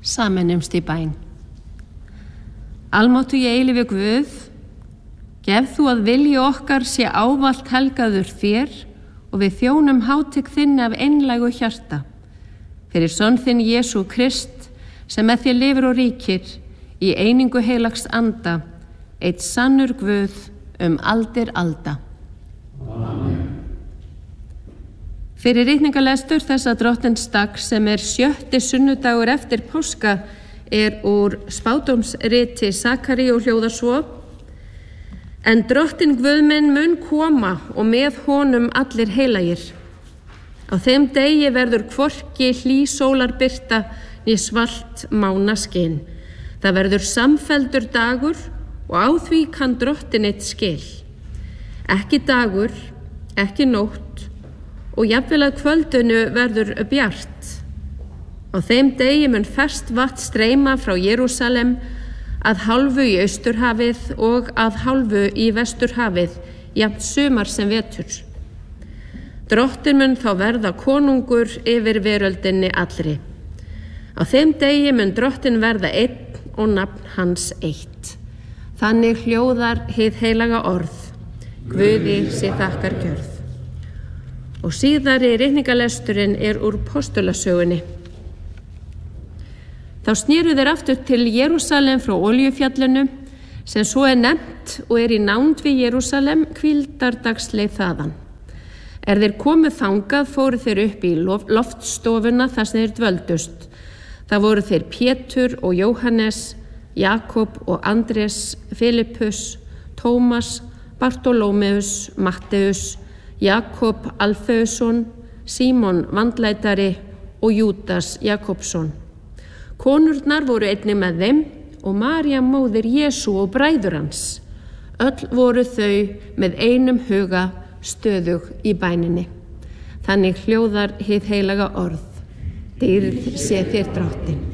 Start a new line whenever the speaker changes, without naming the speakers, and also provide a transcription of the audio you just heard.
Sameinumst í bæn. Almáttugi eilífi Guð, gef þú að vilji okkar sé ávallt helgaður þér og við þjónum hátign þinni af einlægu hjarta. Fyrir son þinn Jesú Krist, sem með þér lifir og ríkir í einingu heilags anda, einn sannur Guð aldir alda.
Amen.
Fyrir ritningalestur þessa drottins dag sem 7. sunnudagur eftir páska úr spádómsriti Sakarí og hljóðar svo: En drottin Guð minn mun koma og með honum allir heilagir. Á þeim degi verður hvorki hlý sólarbirta né svalt mánaskin. Það verður samfelldur dagur og á því kann drottin eitt skil. Ekki dagur, ekki nótt og jafnvel að kvöldinu verður bjart. Á þeim degi mun ferskt vatn streyma frá Jerúsalem að hálfu í Austurhafið og að hálfu í Vesturhafið, jafnt sumar sem vetur. Drottin mun þá verða konungur yfir veröldinni allri. Á þeim degi mun drottin verða einn og nafn hans eitt. Þannig hljóðar hið heilaga orð. Guði sé þakkar gjörð. Og síðari ritningalesturinn úr postulasögunni. Þá snéru þeir aftur til Jerúsalem frá Olíufjallinu, sem svo nefnt og í nánd við Jerúsalem hvíldardagsleið þaðan. Þeir komu þangað, fóru þeir upp í loftstofuna þar sem þeir dvöldust. Það voru þeir Pétur og Jóhannes, Jakob og Andrés, Filippus, Tómas, Bartólómeus, Matteus, Jakob Alfeusson, Símon vandlætari og Júdas Jakobsson. Konurnar voru einnig með þeim og María móðir Jesú og bræður hans. Öll voru þau með einum huga stöðug í bæninni. Þannig hljóðar hið heilaga orð. Dýrð sé þér drottin.